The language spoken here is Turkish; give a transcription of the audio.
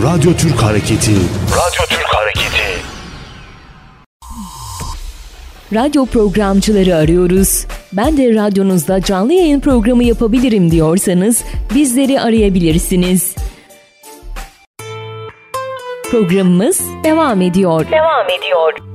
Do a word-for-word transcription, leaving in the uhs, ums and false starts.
Radyo Türk Hareketi. Radyo Türk Hareketi. Radyo programcıları arıyoruz. Ben de radyonuzda canlı yayın programı yapabilirim diyorsanız bizleri arayabilirsiniz. Programımız devam ediyor. Devam ediyor.